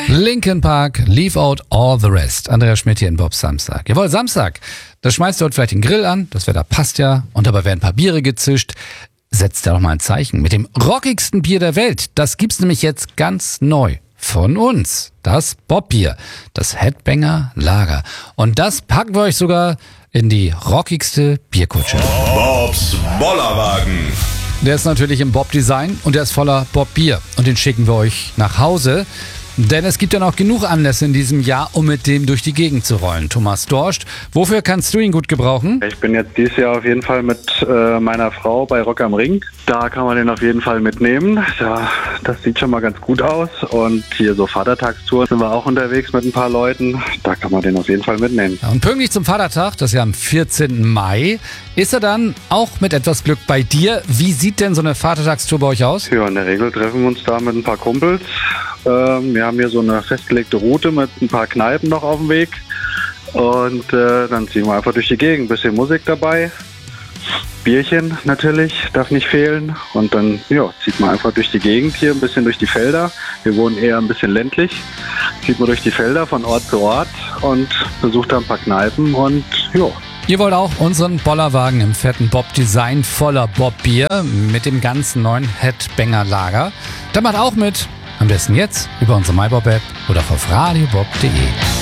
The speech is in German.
Linkin Park, Leave Out All the Rest. Andreas Schmidt hier in Bobs Samstag. Jawohl, Samstag. Da schmeißt du heute vielleicht den Grill an, das Wetter passt ja, und dabei werden ein paar Biere gezischt. Setzt ja doch mal ein Zeichen mit dem rockigsten Bier der Welt. Das gibt's nämlich jetzt ganz neu. Von uns. Das Bobbier. Das Headbanger Lager. Und das packen wir euch sogar in die rockigste Bierkutsche. Bobs Bollerwagen. Der ist natürlich im Bob-Design und der ist voller Bob-Bier. Und den schicken wir euch nach Hause. Denn es gibt ja noch genug Anlässe in diesem Jahr, um mit dem durch die Gegend zu rollen. Thomas Dorscht, wofür kannst du ihn gut gebrauchen? Ich bin jetzt dieses Jahr auf jeden Fall mit meiner Frau bei Rock am Ring. Da kann man den auf jeden Fall mitnehmen. Ja, das sieht schon mal ganz gut aus. Und hier so Vatertagstour sind wir auch unterwegs mit ein paar Leuten. Da kann man den auf jeden Fall mitnehmen. Und pünktlich zum Vatertag, das ist ja am 14. Mai, ist er dann auch mit etwas Glück bei dir. Wie sieht denn so eine Vatertagstour bei euch aus? Ja, in der Regel treffen wir uns da mit ein paar Kumpels. Wir haben hier so eine festgelegte Route mit ein paar Kneipen noch auf dem Weg. Und dann ziehen wir einfach durch die Gegend. Ein bisschen Musik dabei. Bierchen natürlich, darf nicht fehlen. Und dann zieht man einfach durch die Gegend hier, ein bisschen durch die Felder. Wir wohnen eher ein bisschen ländlich. Zieht man durch die Felder von Ort zu Ort und besucht da ein paar Kneipen und ja. Ihr wollt auch unseren Bollerwagen im fetten Bob-Design voller Bob-Bier mit dem ganzen neuen Headbanger Lager. Dann macht auch mit. Am besten jetzt über unsere MyBob-App oder auf radiobob.de.